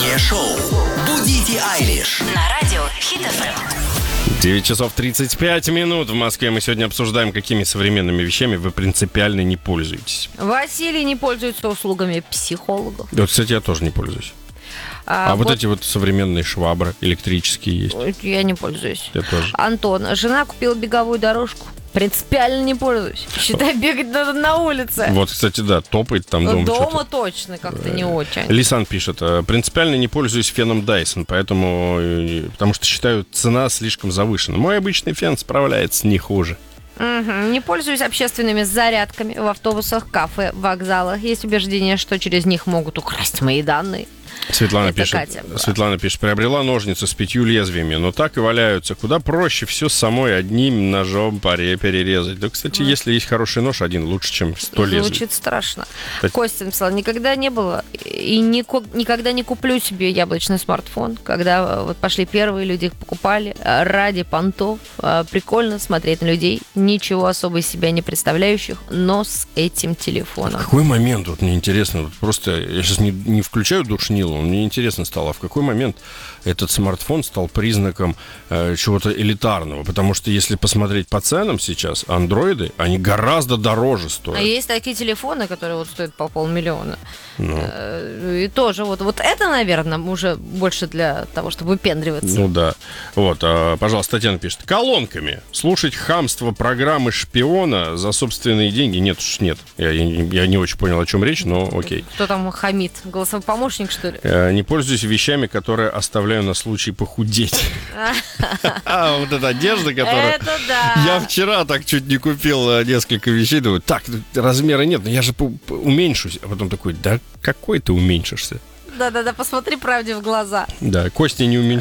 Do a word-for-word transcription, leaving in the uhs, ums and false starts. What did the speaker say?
Утреннее шоу «Будите Айлиш» На радио Хит эф эм. девять часов тридцать пять минут в Москве. Мы сегодня обсуждаем, какими современными вещами вы принципиально не пользуетесь. Василий не пользуется услугами психологов. Вот, кстати, я тоже не пользуюсь. А, а вот, вот эти вот современные швабры электрические есть. Я не пользуюсь. Я тоже. Антон, жена купила беговую дорожку. Принципиально не пользуюсь. Считай, бегать надо на улице. Вот, кстати, да, топает там дома. Дома что-то. точно как-то не очень. Лисан пишет, принципиально не пользуюсь феном Dyson, поэтому, потому что считаю, цена слишком завышена. Мой обычный фен справляется не хуже. Угу. Не пользуюсь общественными зарядками в автобусах, кафе, вокзалах. Есть убеждение, что через них могут украсть мои данные. Светлана Это пишет, Катя была. Светлана пишет, приобрела ножницы с пятью лезвиями, но так и валяются. Куда проще все самой одним ножом паре перерезать. Да, кстати, mm. если есть хороший нож один, лучше, чем сто лезвий. Звучит страшно. Так... Костя написал, никогда не было и нико- никогда не куплю себе яблочный смартфон. Когда вот пошли первые люди, их покупали ради понтов. Прикольно смотреть на людей, ничего особо из себя не представляющих, но с этим телефоном. В какой момент, вот мне интересно, вот просто я сейчас не, не включаю душнилу, мне интересно стало, а в какой момент этот смартфон стал признаком э, чего-то элитарного? Потому что если посмотреть по ценам сейчас, андроиды, они гораздо дороже стоят. А есть такие телефоны, которые вот стоят по полмиллиона. Ну. Э, и тоже вот, вот это, наверное, уже больше для того, чтобы выпендриваться. Ну да. Вот, а, пожалуйста, Татьяна пишет. Колонками. Слушать хамство программы шпиона за собственные деньги? Нет уж, нет. Я, я, я не очень понял, о чем речь, но окей. Кто там хамит? Голосовой помощник, что ли? Не пользуюсь вещами, которые оставляю на случай похудеть. А, вот эта одежда, которую... Это да. Я вчера так чуть не купил несколько вещей. Думаю, так, размера нет, но я же уменьшусь. А потом такой, да какой ты уменьшишься? Да-да-да, посмотри правде в глаза. Да, кости не уменьшаются.